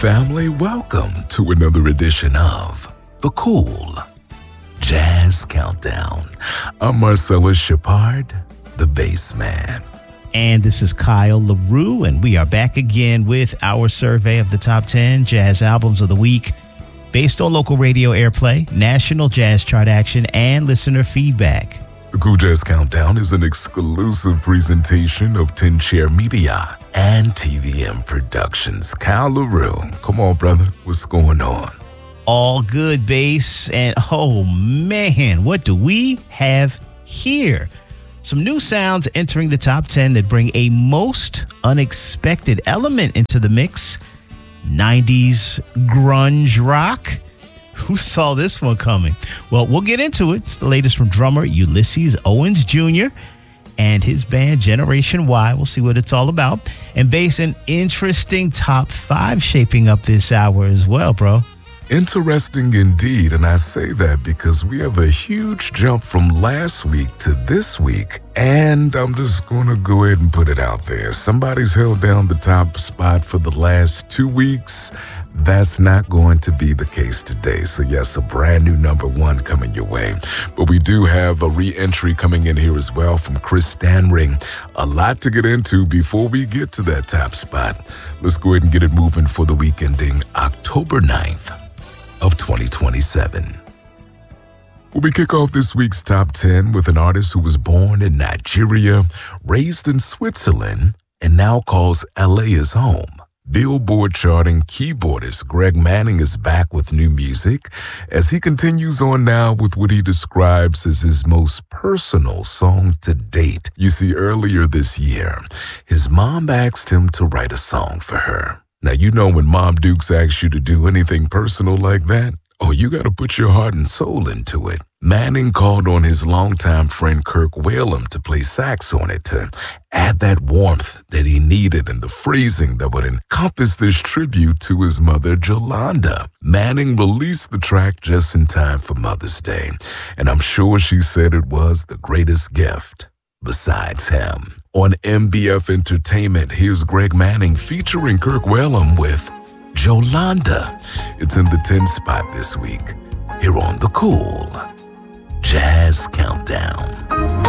Family, welcome to another edition of The Cool Jazz Countdown. I'm Marcellus Shepard, the bass man. And this is Kyle LaRue, and we are back again with our survey of the top 10 jazz albums of the week based on local radio airplay, national jazz chart action, and listener feedback. The Cool Jazz Countdown is an exclusive presentation of 10 Chair Media and TVM Productions. Kyle LaRue, come on, brother. What's going on? All good, bass. And oh, man, what do we have here? Some new sounds entering the top 10 that bring a most unexpected element into the mix. 90s grunge rock. Who saw this one coming? Well, we'll get into it. It's the latest from drummer Ulysses Owens Jr. and his band Generation Y. We'll see what it's all about. And bass, an interesting top 5 shaping up this hour as well, bro. Interesting indeed, and I say that because we have a huge jump from last week to this week, and I'm just going to go ahead and put it out there. Somebody's held down the top spot for the last 2 weeks. That's not going to be the case today. So yes, a brand new number 1 coming your way. But we do have a re-entry coming in here as well from Chris Stanring. A lot to get into before we get to that top spot. Let's go ahead and get it moving for the week ending October 9th. Of 2027. We kick off this week's top 10 with an artist who was born in Nigeria, raised in Switzerland, and now calls LA his home. Billboard charting keyboardist Greg Manning is back with new music as he continues on now with what he describes as his most personal song to date. You see, earlier this year, his mom asked him to write a song for her. Now, you know when Mom Dukes asks you to do anything personal like that, oh, you got to put your heart and soul into it. Manning called on his longtime friend Kirk Whalum to play sax on it to add that warmth that he needed and the phrasing that would encompass this tribute to his mother, Jolanda. Manning released the track just in time for Mother's Day, and I'm sure she said it was the greatest gift besides him. On MBF Entertainment, here's Greg Manning featuring Kirk Whalum with Jolanda. It's in the 10 spot this week, here on The Cool Jazz Countdown.